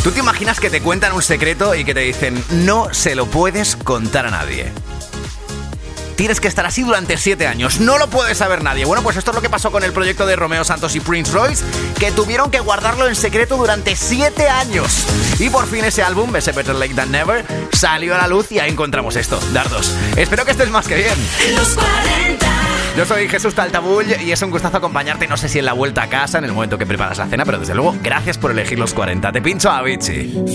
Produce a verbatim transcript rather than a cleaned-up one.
¿Tú te imaginas que te cuentan un secreto y que te dicen no se lo puedes contar a nadie? Tienes que estar así durante siete años. No lo puede saber nadie. Bueno, pues esto es lo que pasó con el proyecto de Romeo Santos y Prince Royce, que tuvieron que guardarlo en secreto durante siete años. Y por fin ese álbum, Better Late Than Never, salió a la luz y ahí encontramos esto, Dardos. Espero que estés más que bien. Los cuarenta. Yo soy Jesús Taltabull y es un gustazo acompañarte, no sé si en la vuelta a casa, en el momento que preparas la cena, pero desde luego, gracias por elegir los cuarenta. Te pincho a Avicii.